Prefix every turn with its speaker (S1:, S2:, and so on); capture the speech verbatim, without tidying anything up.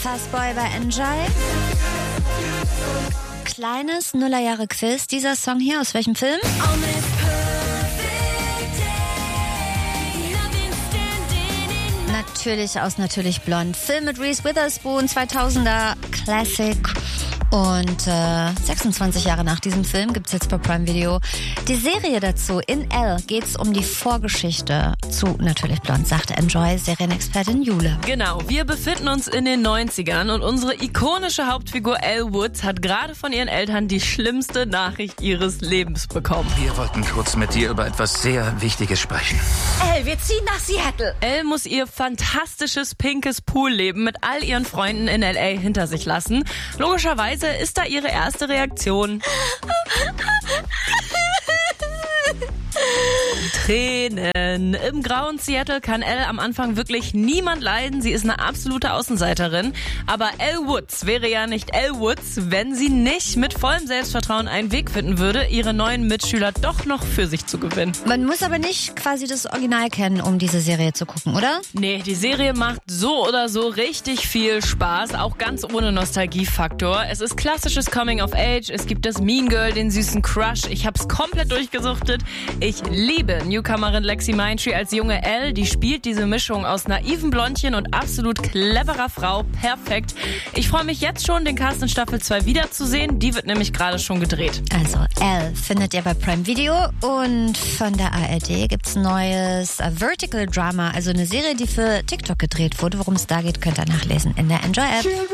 S1: Fuzzboy bei Enjoy. Kleines Nullerjahre-Quiz. Dieser Song hier, aus welchem Film? Natürlich aus Natürlich Blond. Film mit Reese Witherspoon, zweitausender Classic. Und äh, sechsundzwanzig Jahre nach diesem Film gibt's jetzt bei Prime Video die Serie dazu. In Elle geht's um die Vorgeschichte zu Natürlich Blond, sagt Enjoy Serienexpertin Jule.
S2: Genau, wir befinden uns in den neunzigern und unsere ikonische Hauptfigur Elle Woods hat gerade von ihren Eltern die schlimmste Nachricht ihres Lebens bekommen.
S3: Wir wollten kurz mit dir über etwas sehr Wichtiges sprechen.
S4: Elle, wir ziehen nach Seattle.
S2: Elle muss ihr fantastisches pinkes Poolleben mit all ihren Freunden in L A hinter sich lassen. Logischerweise ist da ihre erste Reaktion Tränen. Im grauen Seattle kann Elle am Anfang wirklich niemand leiden. Sie ist eine absolute Außenseiterin. Aber Elle Woods wäre ja nicht Elle Woods, wenn sie nicht mit vollem Selbstvertrauen einen Weg finden würde, ihre neuen Mitschüler doch noch für sich zu gewinnen.
S1: Man muss aber nicht quasi das Original kennen, um diese Serie zu gucken, oder?
S2: Nee, die Serie macht so oder so richtig viel Spaß, auch ganz ohne Nostalgiefaktor. Es ist klassisches Coming of Age, es gibt das Mean Girl, den süßen Crush. Ich hab's komplett durchgesuchtet. Ich liebe Newcomerin Lexi Mindtree als junge Elle. Die spielt diese Mischung aus naiven Blondchen und absolut cleverer Frau perfekt. Ich freue mich jetzt schon, den Cast in Staffel zwei wiederzusehen. Die wird nämlich gerade schon gedreht.
S1: Also Elle findet ihr bei Prime Video und von der A R D gibt's neues Vertical Drama, also eine Serie, die für TikTok gedreht wurde. Worum es da geht, könnt ihr nachlesen in der Enjoy App.